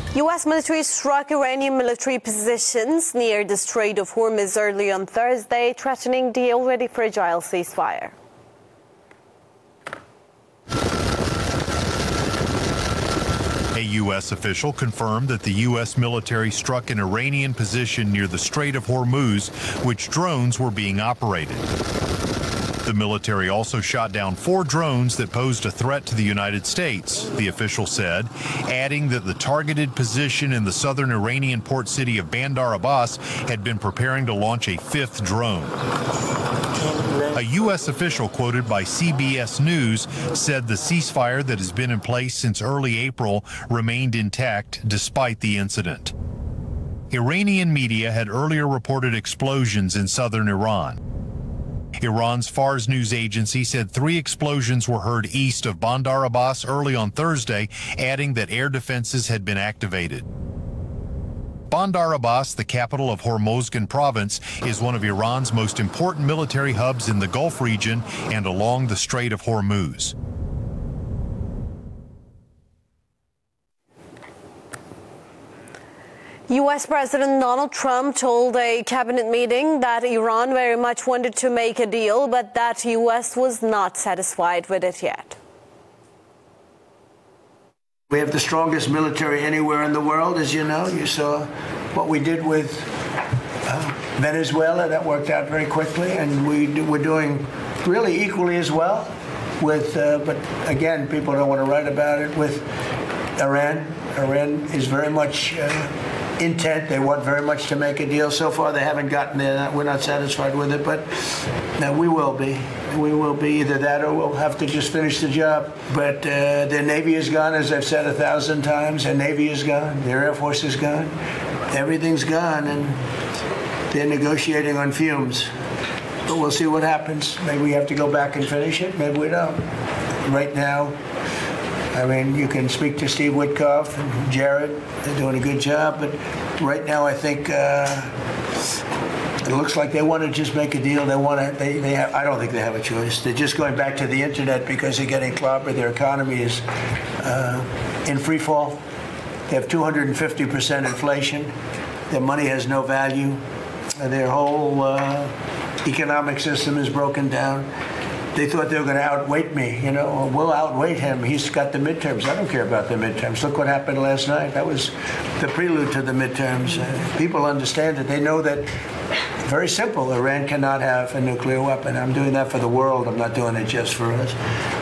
U.S. military struck Iranian military positions near the Strait of Hormuz early on Thursday, threatening the already fragile ceasefire. A U.S. official confirmed that the U.S. military struck an Iranian position near the Strait of Hormuz, which drones were being operated. The military also shot down 4 drones that posed a threat to the United States, the official said, adding that the targeted position in the southern Iranian port city of Bandar Abbas had been preparing to launch a 5th drone. A U.S. official quoted by CBS News said the ceasefire that has been in place since early April remained intact despite the incident. Iranian media had earlier reported explosions in southern Iran. Iran's Fars news agency said 3 explosions were heard east of Bandar Abbas early on Thursday, adding that air defenses had been activated. Bandar Abbas, the capital of Hormozgan province, is one of Iran's most important military hubs in the Gulf region and along the Strait of Hormuz. U.S. President Donald Trump told a cabinet meeting that Iran very much wanted to make a deal, but that U.S. was not satisfied with it yet. We have the strongest military anywhere in the world, as you know. You saw what we did with Venezuela. That worked out very quickly, and we're doing really equally as well with, but again, people don't want to write about it, with Iran. Iran is very much intent. They want very much to make a deal. So far, they haven't gotten there. We're not satisfied with it, but now we will be. We will be either that or we'll have to just finish the job. But their Navy is gone, as I've said 1,000 times. Their Navy is gone. Their Air Force is gone. Everything's gone, and they're negotiating on fumes. But we'll see what happens. Maybe we have to go back and finish it. Maybe we don't. Right now, I mean, you can speak to Steve Witkoff and Jared. They're doing a good job. But right now, I think it looks like they want to just make a deal. They want to. They have, I don't think they have a choice. They're just going back to the internet because they're getting clobbered. Their economy is in free fall. They have 250% inflation. Their money has no value. Their whole economic system is broken down. They thought they were going to outweight me, you know. We'll outweight him. He's got the midterms. I don't care about the midterms. Look what happened last night. That was the prelude to the midterms. People understand it. They know that, very simple, Iran cannot have a nuclear weapon. I'm doing that for the world. I'm not doing it just for us.